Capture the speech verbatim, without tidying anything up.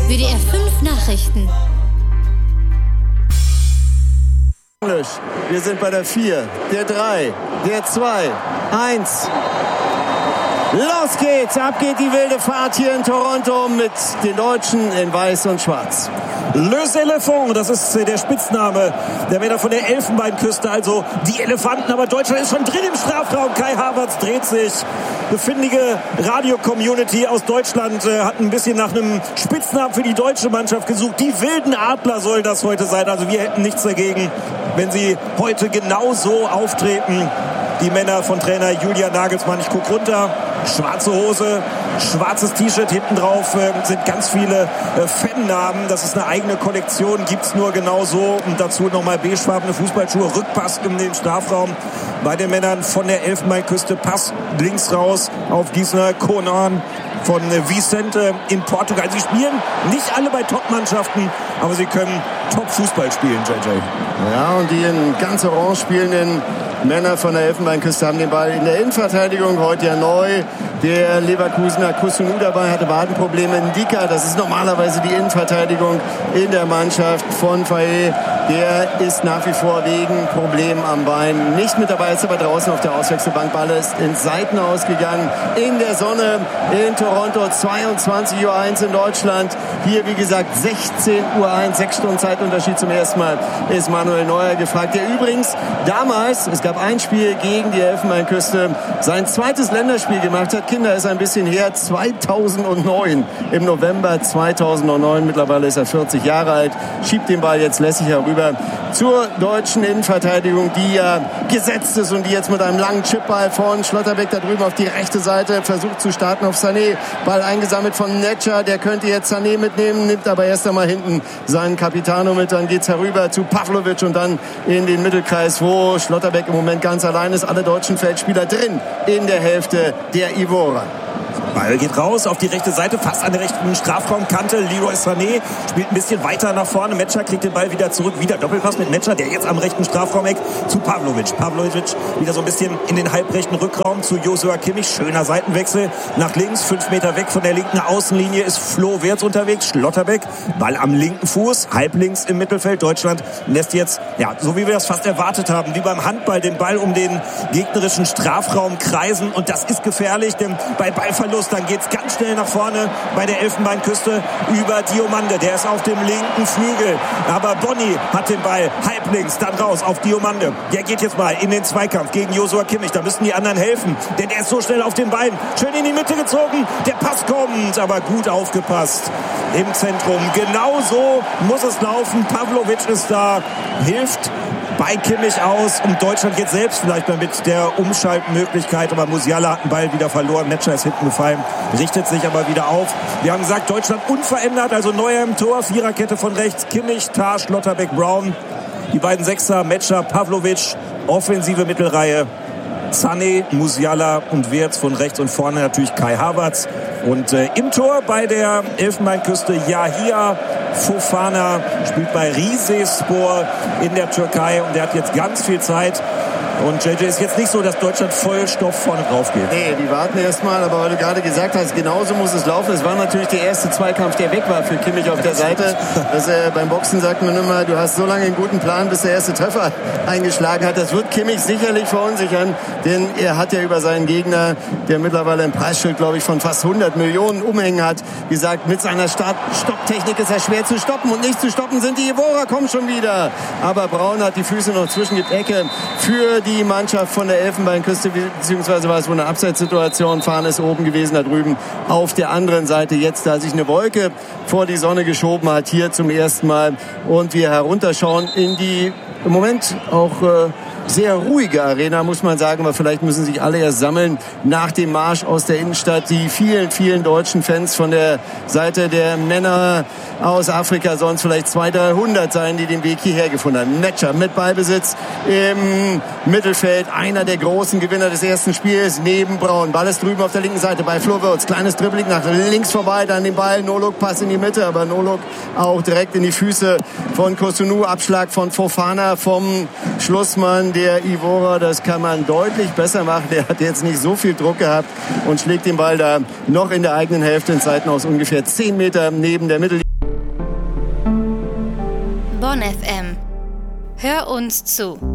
W D R fünf Nachrichten. Wir sind bei der vier, der drei, der zwei, eins. Los geht's, ab geht die wilde Fahrt hier in Toronto mit den Deutschen in Weiß und Schwarz. Les Elephants, das ist der Spitzname der Männer von der Elfenbeinküste, also die Elefanten. Aber Deutschland ist schon drin im Strafraum. Kai Havertz dreht sich. Eine findige Radio-Community aus Deutschland äh, hat ein bisschen nach einem Spitznamen für die deutsche Mannschaft gesucht. Die wilden Adler soll das heute sein. Also wir hätten nichts dagegen, wenn sie heute genau so auftreten. Die Männer von Trainer Julian Nagelsmann. Ich gucke runter. Schwarze Hose, schwarzes T-Shirt, hinten drauf äh, sind ganz viele äh, Fannamen. Das ist eine eigene Kollektion, gibt's nur genau so. Und dazu nochmal beigefarbene Fußballschuhe, Rückpass in den Strafraum. Bei den Männern von der Elfenbeinküste, Pass links raus auf Gisner Conan von äh, Vicente in Portugal. Sie spielen nicht alle bei Top-Mannschaften, aber sie können Top-Fußball spielen, J J. Ja, und die in ganz orange spielenden Männer von der Elfenbeinküste haben den Ball in der Innenverteidigung heute ja neu. Der Leverkusener Kusunu dabei hatte Wadenprobleme. Ndika, das ist normalerweise die Innenverteidigung in der Mannschaft von Faye. Der ist nach wie vor wegen Problemen am Bein nicht mit dabei, ist aber draußen auf der Auswechselbank. Ball ist ins Seitenhaus gegangen. In der Sonne in Toronto, zweiundzwanzig Uhr eins in Deutschland. Hier, wie gesagt, sechzehn Uhr eins, sechs Stunden Zeitunterschied zum ersten Mal, ist Manuel Neuer gefragt. Der übrigens damals, es gab ein Spiel gegen die Elfenbeinküste, sein zweites Länderspiel gemacht hat. Kinder, ist ein bisschen her, zweitausendneun, im November zweitausendneun. Mittlerweile ist er vierzig Jahre alt, schiebt den Ball jetzt lässig herüber zur deutschen Innenverteidigung, die ja gesetzt ist und die jetzt mit einem langen Chipball von Schlotterbeck da drüben auf die rechte Seite versucht zu starten auf Sané. Ball eingesammelt von Netscher, der könnte jetzt Sané mitnehmen, nimmt aber erst einmal hinten seinen Capitano mit. Dann geht's herüber zu Pavlovic und dann in den Mittelkreis, wo Schlotterbeck im Moment ganz allein ist. Alle deutschen Feldspieler drin in der Hälfte der Ivora. Ball geht raus auf die rechte Seite, fast an der rechten Strafraumkante. Leroy Sané spielt ein bisschen weiter nach vorne. Metscher kriegt den Ball wieder zurück. Wieder Doppelpass mit Metscher, der jetzt am rechten Strafraumeck zu Pavlovic. Pavlovic wieder so ein bisschen in den halbrechten Rückraum zu Joshua Kimmich. Schöner Seitenwechsel nach links. Fünf Meter weg von der linken Außenlinie ist Flo Wirtz unterwegs. Schlotterbeck, Ball am linken Fuß, halblinks im Mittelfeld. Deutschland lässt jetzt, ja, so wie wir das fast erwartet haben, wie beim Handball, den Ball um den gegnerischen Strafraum kreisen. Und das ist gefährlich, denn bei Ballverlust dann geht's ganz schnell nach vorne bei der Elfenbeinküste über Diomande. Der ist auf dem linken Flügel. Aber Bonny hat den Ball halblinks, dann raus auf Diomande. Der geht jetzt mal in den Zweikampf gegen Joshua Kimmich. Da müssen die anderen helfen, denn er ist so schnell auf den Beinen. Schön in die Mitte gezogen. Der Pass kommt, aber gut aufgepasst im Zentrum. Genau so muss es laufen. Pavlovic ist da, hilft bei Kimmich aus und Deutschland geht selbst vielleicht mal mit der Umschaltmöglichkeit, aber Musiala hat den Ball wieder verloren, Metscher ist hinten gefallen, richtet sich aber wieder auf. Wir haben gesagt, Deutschland unverändert, also Neuer im Tor, Viererkette von rechts, Kimmich, Tah, Schlotterbeck, Brown, die beiden Sechser, Metscher, Pavlovic, offensive Mittelreihe, Sané, Musiala und Wirtz von rechts und vorne natürlich Kai Havertz. Und äh, im Tor bei der Elfenbeinküste Yahia Fofana, spielt bei Rizespor in der Türkei und der hat jetzt ganz viel Zeit. Und J J, ist jetzt nicht so, dass Deutschland voll Stoff vorne drauf geht. Nee, die warten erst mal, aber weil du gerade gesagt hast, genauso muss es laufen. Es war natürlich der erste Zweikampf, der weg war für Kimmich auf der Seite. Das, äh, beim Boxen sagt man immer, du hast so lange einen guten Plan, bis der erste Treffer eingeschlagen hat. Das wird Kimmich sicherlich verunsichern, denn er hat ja über seinen Gegner, der mittlerweile ein Preisschild, glaube ich, von fast hundert Millionen umhängen hat, gesagt, mit seiner Start-Stopp-Technik ist er schwer zu stoppen und nicht zu stoppen sind die Ivora, kommen schon wieder. Aber Braun hat die Füße noch zwischen, gibt Ecke für die Mannschaft von der Elfenbeinküste, beziehungsweise war es wohl eine Abseitssituation. Fahne ist oben gewesen, da drüben auf der anderen Seite. Jetzt, da sich eine Wolke vor die Sonne geschoben hat, hier zum ersten Mal. Und wir herunterschauen in die im Moment auch äh, sehr ruhige Arena, muss man sagen, aber vielleicht müssen sich alle erst sammeln nach dem Marsch aus der Innenstadt. Die vielen, vielen deutschen Fans von der Seite der Männer aus Afrika, sonst vielleicht zweihundert, dreihundert sein, die den Weg hierher gefunden haben. Metscher mit Ballbesitz im Mittelfeld, einer der großen Gewinner des ersten Spiels neben Braun. Ball ist drüben auf der linken Seite bei Flo Wirtz. Kleines Dribbling nach links vorbei, dann den Ball, Nolok, Pass in die Mitte, aber Nolok auch direkt in die Füße von Kusunu. Abschlag von Fofana vom Schlussmann der Ivora. Das kann man deutlich besser machen. Der hat jetzt nicht so viel Druck gehabt und schlägt den Ball da noch in der eigenen Hälfte ins Seitenhaus, ungefähr zehn Meter neben der Mittellinie. Bonn F M. Hör uns zu.